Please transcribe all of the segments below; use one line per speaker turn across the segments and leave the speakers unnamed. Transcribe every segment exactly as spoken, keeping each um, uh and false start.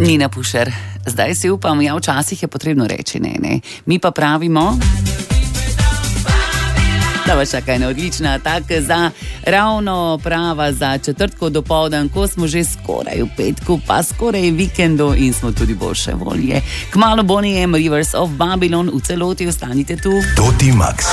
Nina Pušer, zdaj si upam, ja, včasih je potrebno reči ne, ne. Mi pa pravimo, da vas čaka ena odlična taka za ravno prava za četrtko dopoldan, ko smo že skoraj v petku, pa skoraj vikendu in smo tudi boljše volje. Kmalu Bonnie M. Rivers of Babylon, v celoti ostanite tu.
Toti Max.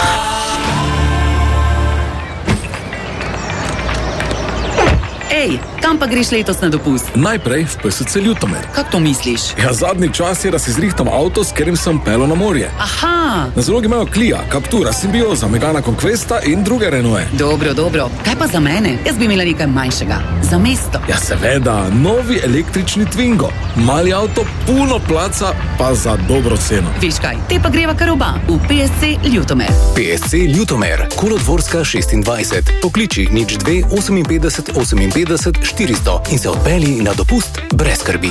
Ej, kam pa greš letos na dopust?
Najprej v P S C Ljutomer.
Kako to misliš?
Ja, zadnji čas je, da si zrihtam avto, s katerim sem pelil na morje.
Aha!
Na zalogi imajo Clio, Captura, Symbioza, Megana Conquesta in druge Renault.
Dobro, dobro. Kaj pa za mene? Jaz bi imela nekaj manjšega. Za mesto.
Ja, seveda, novi električni Twingo. Mali avto, puno placa, pa za dobro ceno.
Veš kaj, te pa greva kar oba v P S C Ljutomer.
P S C Ljutomer, Kolodvorska šestindvajset. Pokliči nič dve oseminpetdeset oseminpetdeset štiristo in se odpelji na dopust brez skrbi.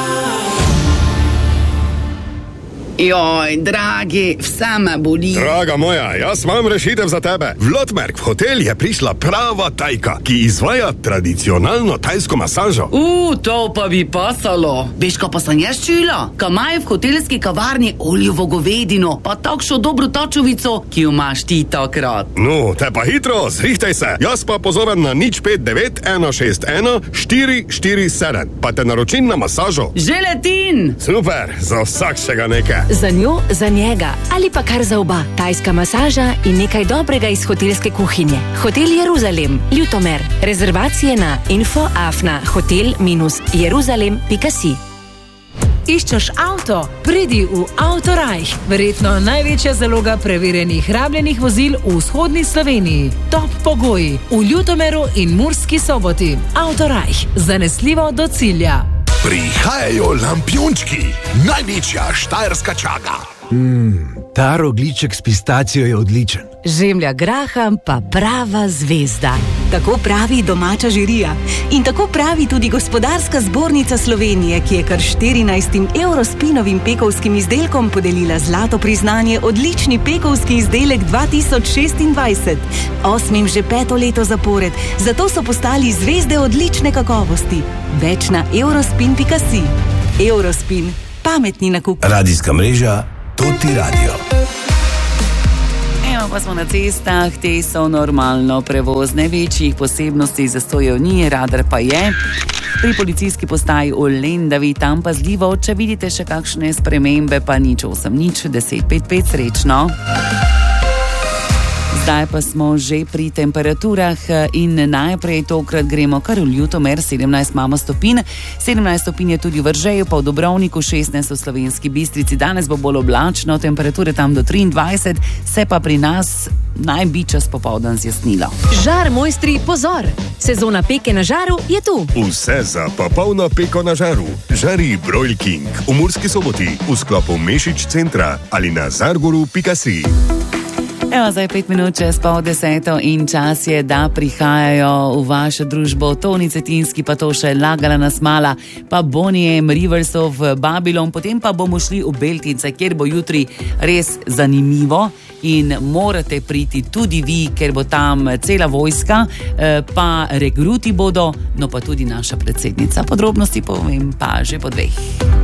Joj, dragi, vsa me boli.
Draga moja, jaz imam rešitev za tebe. V Lotmerk v hotel je prišla prava tajka, ki izvaja tradicionalno tajsko masažo.
U, to pa bi pasalo. Veš, ko pa sem jaz čula? Ko imajo v hotelski kavarni oljevo govedino, pa takšno dobro tačovico, ki jo imaš ti takrat.
No, te pa hitro, zrihtaj se. Jaz pa pozovem na nič pet devet ena šest ena štiri štiri sedem, pa te naročim na masažo.
Že letin!
Super, za vsakšega nekaj.
Za njo, za njega ali pa kar za oba. Tajska masaža in nekaj dobrega iz hotelske kuhinje. Hotel Jeruzalem, Ljutomer. Rezervacije na info afna hotel jeruzalem pika si.
Iščeš avto? Pridi v Autorajh. Verjetno največja zaloga preverjenih rabljenih vozil v vzhodni Sloveniji. Top pogoji v Ljutomeru in Murski Soboti. Autorajh. Zanesljivo do cilja.
Prihajajo lampiončki, največja štajerska čaga.
Mm, ta rogljiček s pistacijo je odličen.
Žemlja graha pa prava zvezda. Tako pravi domača žirija. In tako pravi tudi Gospodarska zbornica Slovenije, ki je kar štirinajstim Eurospinovim pekovskim izdelkom podelila zlato priznanje odlični pekovski izdelek dva tisoč šestindvajset. Osmim že peto leto zapored, zato so postali zvezde odlične kakovosti. Več na eurospin pika si. Eurospin. Pametni nakup.
Radijska mreža Toti Radio.
Evo pa smo na cestah, te so normalno prevozne, večjih posebnosti zastojev ni, radar pa je. Pri policijski postaji v Lendavi, tam pazljivo, če vidite še kakšne spremembe, pa nič osem nič deset pet pet, srečno. Zdaj pa smo že pri temperaturah in najprej tokrat gremo kar v Ljutomer, sedemnajst imamo stopinj, sedemnajst stopinj je tudi v Vržeju, pa v Dobrovniku, šestnajst v Slovenski Bistrici. Danes bo bolj oblačno, temperature tam do triindvajset, se pa pri nas naj bi čas popoldan zjasnilo.
Žar mojstri, pozor! Sezona peke na žaru je tu.
Vse za popolno peko na žaru. Žari Broil King v Murski Soboti, v sklopu Mešič centra ali na zargoru pika si.
Evo, zdaj pet minut čez pol deseto in čas je, da prihajajo v vašo družbo Toni Cetinski, pa to še Lagala nas mala, pa Bonnie M. Rivers of Babylon, potem pa bomo šli v Beltince, kjer bo jutri res zanimivo in morate priti tudi vi, ker bo tam cela vojska, pa rekruti bodo, no pa tudi naša predsednica. Podrobnosti povem pa že po dveh.